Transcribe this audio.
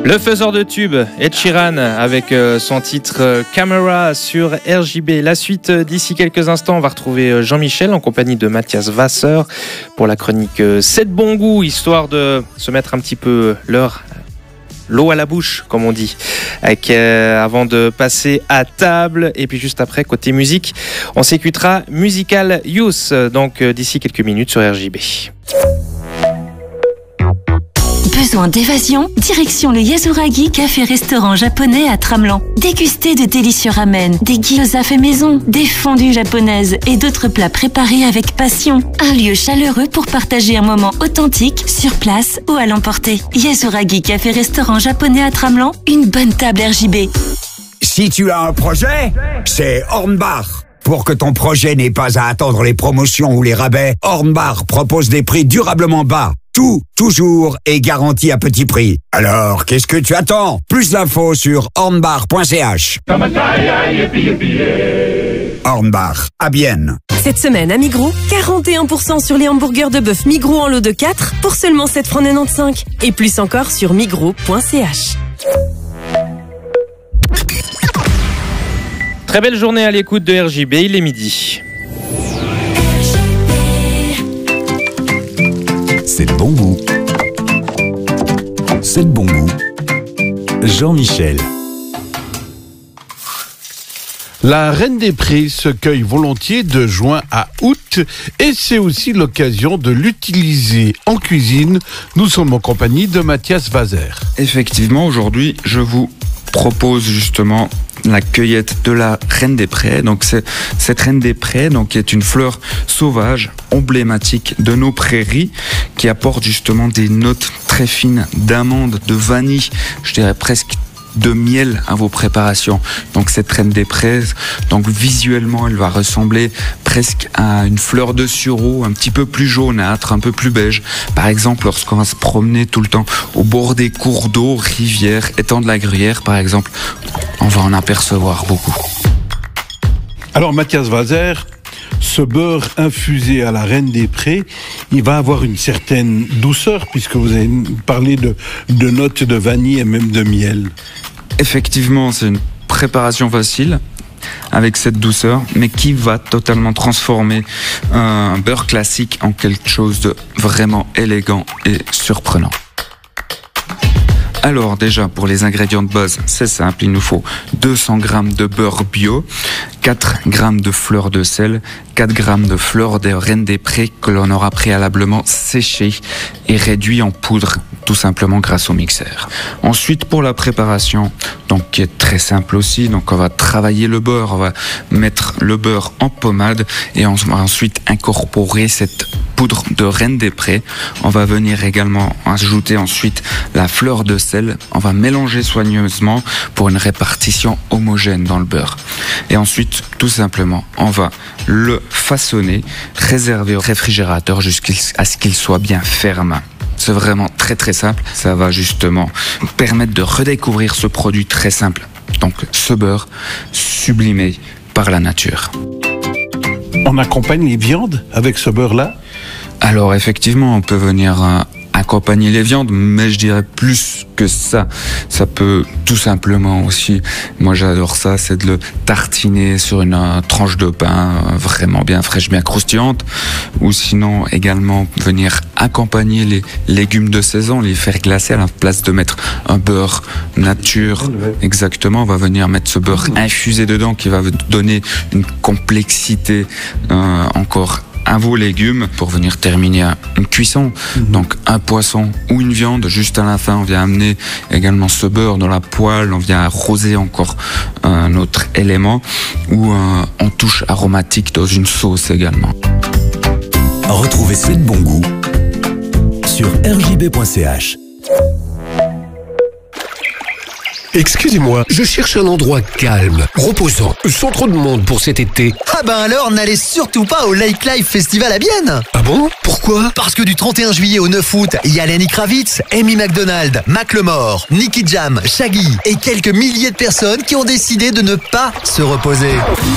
Le faiseur de tubes, Ed Sheeran, avec son titre Camera sur RJB. La suite d'ici quelques instants, on va retrouver Jean-Michel en compagnie de Mathias Vasseur pour la chronique C'est de bon goût, histoire de se mettre un petit peu l'eau à la bouche, comme on dit, avant de passer à table. Et puis juste après, côté musique, on s'écoutera Musical Youth, donc d'ici quelques minutes sur RJB. Besoin d'évasion? Direction le Yasuragi café-restaurant japonais à Tramelan. Dégustez de délicieux ramen, des gyoza faits maison, des fondues japonaises et d'autres plats préparés avec passion. Un lieu chaleureux pour partager un moment authentique sur place ou à l'emporter. Yasuragi café-restaurant japonais à Tramelan, une bonne table RJB. Si tu as un projet, c'est Hornbach. Pour que ton projet n'ait pas à attendre les promotions ou les rabais, Hornbach propose des prix durablement bas. Tout, toujours, est garanti à petit prix. Alors, qu'est-ce que tu attends? Plus d'infos sur hornbach.ch. Hornbach, à Bienne. Cette semaine à Migros, 41% sur les hamburgers de bœuf Migros en lot de 4 pour seulement 7,95 €. Et plus encore sur migros.ch. Très belle journée à l'écoute de RJB, il est midi. C'est de bon goût. C'est de bon goût. Jean-Michel. La Reine des Prés se cueille volontiers de juin à août et c'est aussi l'occasion de l'utiliser en cuisine. Nous sommes en compagnie de Mathias Vasseur. Effectivement, aujourd'hui, je vous propose justement la cueillette de la Reine des Prés. Donc cette Reine des Prés, donc, est une fleur sauvage emblématique de nos prairies qui apporte justement des notes très fines d'amande, de vanille, je dirais presque de miel à vos préparations. Donc cette Reine des Prés, donc visuellement elle va ressembler presque à une fleur de sureau, un petit peu plus jaunâtre, un peu plus beige. Par exemple, lorsqu'on va se promener tout le temps au bord des cours d'eau, rivières, étangs de la Gruyère par exemple, on va en apercevoir beaucoup. Alors Mathias Vasseur, ce beurre infusé à la Reine des Prés, il va avoir une certaine douceur puisque vous avez parlé de notes de vanille et même de miel. Effectivement, c'est une préparation facile avec cette douceur, mais qui va totalement transformer un beurre classique en quelque chose de vraiment élégant et surprenant. Alors déjà, pour les ingrédients de base, c'est simple, il nous faut 200 g de beurre bio, 4 g de fleur de sel, 4 g de fleur de Reine des Prés que l'on aura préalablement séché et réduit en poudre, tout simplement grâce au mixeur. Ensuite, pour la préparation, donc qui est très simple aussi, donc on va travailler le beurre, on va mettre le beurre en pommade et on va ensuite incorporer cette poudre de Reine des Prés. On va venir également ajouter ensuite la fleur de sel. On va mélanger soigneusement pour une répartition homogène dans le beurre. Et ensuite, tout simplement, on va le façonner, réserver au réfrigérateur jusqu'à ce qu'il soit bien ferme. C'est vraiment très très simple. Ça va justement permettre de redécouvrir ce produit très simple. Donc ce beurre sublimé par la nature. On accompagne les viandes avec ce beurre-là? Alors effectivement, on peut venir accompagner les viandes, mais je dirais plus que ça. Ça peut tout simplement aussi, moi j'adore ça, c'est de le tartiner sur une tranche de pain vraiment bien fraîche, bien croustillante, ou sinon également venir accompagner les légumes de saison, les faire glacer à la place de mettre un beurre nature. Exactement, on va venir mettre ce beurre infusé dedans qui va donner une complexité encore à vos légumes pour venir terminer une cuisson. Donc un poisson ou une viande, juste à la fin on vient amener également ce beurre dans la poêle, on vient arroser encore un autre élément ou en touche aromatique dans une sauce également. Retrouvez C'est de bon goût sur rjb.ch. Excusez-moi, je cherche un endroit calme, reposant, sans trop de monde pour cet été. Ah ben alors, n'allez surtout pas au Lake Life Festival à Bienne. Ah bon? Pourquoi? Parce que du 31 juillet au 9 août, il y a Lenny Kravitz, Amy McDonald, Macklemore, Nicky Jam, Shaggy et quelques milliers de personnes qui ont décidé de ne pas se reposer.